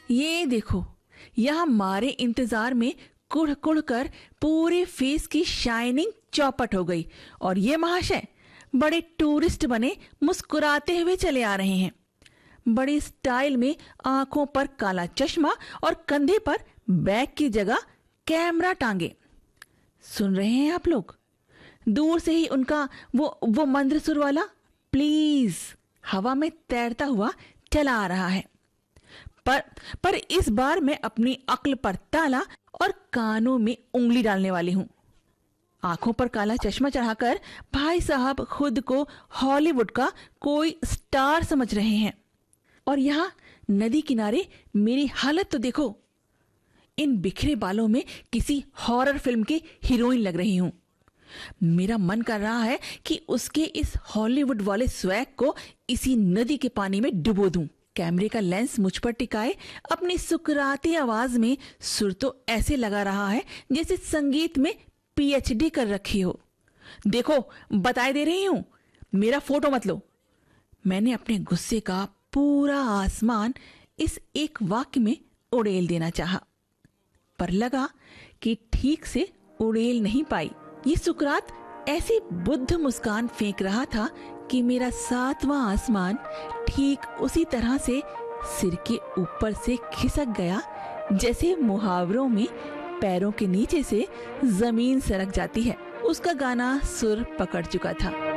ये देखो, यह हमारे इंतजार में कुड़ कुड़ कर पूरे फेस की शाइनिंग चौपट हो गई और ये महाशय बड़े टूरिस्ट बने मुस्कुराते हुए चले आ रहे हैं। बड़ी स्टाइल में आंखों पर काला चश्मा और कंधे पर बैग की जगह कैमरा टांगे। सुन रहे हैं आप लोग? दूर से ही उनका वो मंद्र सुर वाला प्लीज हवा में तैरता हुआ चला आ रहा है। पर इस बार मैं अपनी अक्ल पर ताला और कानों में उंगली डालने वाली हूं। आंखों पर काला चश्मा चढ़ाकर भाई साहब खुद को हॉलीवुड का कोई स्टार समझ रहे हैं और यहां नदी किनारे मेरी हालत तो देखो। इन बिखरे बालों में किसी हॉरर फिल्म की हीरोइन लग रही हूं। मेरा मन कर रहा है कि उसके इस हॉलीवुड वाले स्वैग को इसी नदी के पानी में डुबो दूं। कैमरे का लेंस मुझ पर टिकाए अपनी सुकराती आवाज में सुर तो ऐसे लगा रहा है जैसे संगीत में पीएचडी कर रखी हो। देखो, बताए दे रही हूं, मेरा फोटो मत लो। मैंने अपने गुस्से का पूरा आसमान इस एक वाक्य में उड़ेल देना चाहा, पर लगा कि ठीक से उड़ेल नहीं पाई। ये सुकरात ऐसी बुद्ध मुस्कान फेंक रहा था कि मेरा सातवां आसमान ठीक उसी तरह से सिर के ऊपर से खिसक गया जैसे मुहावरों में पैरों के नीचे से जमीन सरक जाती है। उसका गाना सुर पकड़ चुका था।